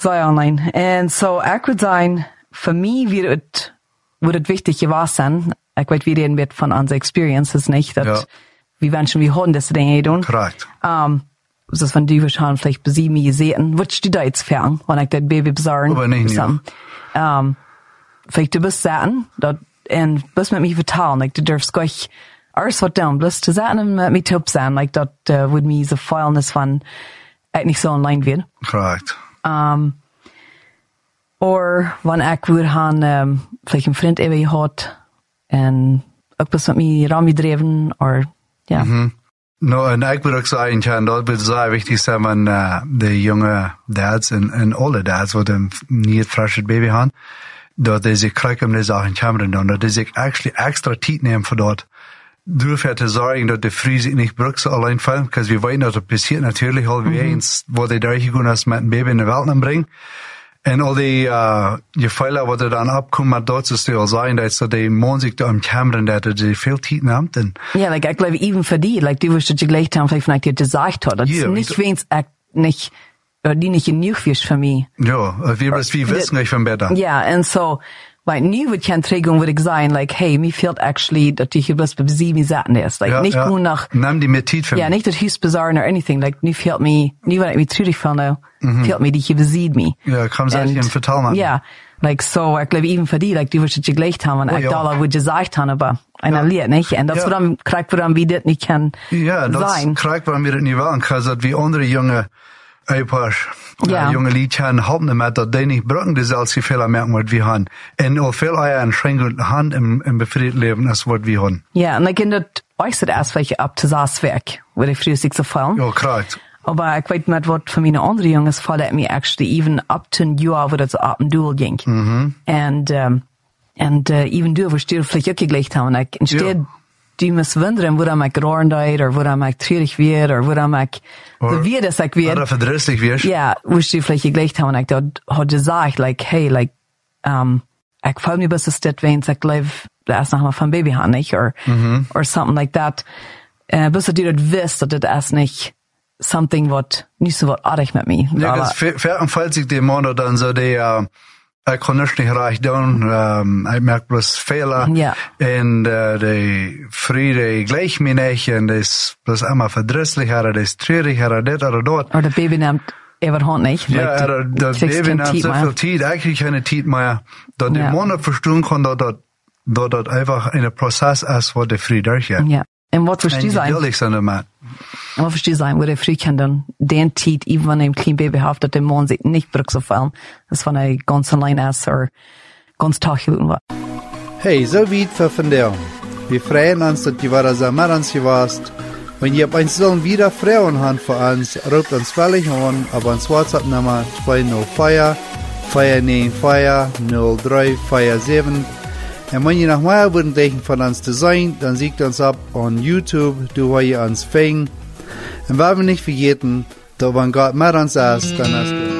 Zei online. En zo, ik would zijn, voor mij wordt het wichtig geweest zijn. Ik weet wie reden met van onze experiences, niet? Dat we wensen we hadden deze dingen doen. Correct. Dus van die waarschijnlijk vielleicht bij mij gezeten. Wat je daar iets fern, wanneer ik dat baby bezorgen. Maar nee, vielleicht du bist zaten, dat, en best met mij vertalen, like, du durfst gleich alles wat doen, bloß te zaten en met mij top zijn, like, dat would mij zo feilnis van, ik niet zo online weer. Correct. Or wanneer ik weer gaan, vielleicht een vriend even gehad, en ook best met mij raamgedreven, or, ja. Mm-hmm. No, en ik wil ook zeggen, dat wil zeer wichtig zijn van de jonge dads en alle dads, wat een niet fresh baby hebben, dat ze krijgen om deze zaken te doen, dat ze actually extra tijd nemen voor dat. Durf te zorgen dat de vrouw zich niet brukt alleen vallen, want we weten dat het passiert natuurlijk al weer eens, wat hij daar gegaan is met een baby in de wereld brengen. En al die gevallen wat er dan opkomt, dat is te al zijn, dat die man zich daar omkeren, dat er veel tijd neemt. Ja, like, ik geloof even voor die, like, die wist dat je gelijk hebben, vielleicht vanuit je gezegd had. Dat is niet wens ik niet, die niet genoeg is voor mij. Ja, we wissen niet van beter. Ja, en zo, like, nu wordt geen trekking wat ik zei, like, hey, me felt actually dat die geblas bij me zaten is. Like, niet gewoon nog. Neem die met tijd van ja, niet dat huis bizar or anything. Like, nu felt me, nu wat ik me terug van nou, felt me die je beziet me. Ja, ik kan zeggen, je vertel me. Ja, like, so, ik geloof even voor die, like, die wordt het je gelijk hebben, en ik dacht wat je gezegd hebben, maar en leert niet. En dat is waarom, krijg waarom we dit niet kan zijn. Ja, dat is krijg waarom we dit niet willen, because dat we andere jonge jonge liedjes helpen met dat die niet bruiken dezelfde veel merken wat we hebben. En al veel einschränkungen hebben in bevrijd leven als wat we hebben. Ja, en ik denk dat äußert erst welche ab zu das Werk, wo die früher sich so fallen. Ja, correct. Aber ich weiß mit wat von meinen anderen Jungs fallen mir actually even up to ein Jahr, wo das so ab und durch ging. And even du, wo du vielleicht auch gelegt haben, ich instead die muss wundern, wo ich geroren deed, oder wo ich traurig wird, oder wo ich so wie das ich wird. Oder verdrießlich wird. Ja, wo du vielleicht gelegt haben, ich dort hat gesagt, like, hey, like, ich fall mir bis das wenn ich live, erst noch mal vom Baby haben, nicht? Or something like that. Bis du dort wisst, dass das erst nicht something what nicht so wat artig mit mir. Ja, das falls ich den Monat dann so der ich kann nicht reich doen, ich merk bloß Fehler. Ja. En die Friede gleich mir nicht, und das ist bloß immer verdrießlicher, das ist trauriger, das oder dort. Oder der Baby nimmt überhaupt nicht. Ja, der Baby nimmt so viel Zeit, eigentlich keine Zeit mehr, dass der Monat verstehen kann, dass das einfach ein Prozess ist, wo der Friede durchgeht. Ja. En wat verstehe sein? Wat verstehe sein, wo der Früh kann dann den Tiet, even wenn ein kleines Baby hat, dass der Mann sich nicht zurückzufallen, als wenn er ganz allein ist oder ganz taggeluten war. Hey, so weit für von der. Wir freuen uns, dass du wieder so mit uns warst. Wenn ihr uns sollen wieder Frauen haben für uns, ruft uns völlig an, aber uns WhatsApp-Nummer 204 494 0347. En wenn ihr noch mehr wünschen von uns zu sein, dann siegt uns ab on YouTube, wo ihr uns fängt. Und wenn wir nicht vergeten, dass wenn Gott mit uns ist, dann ist er.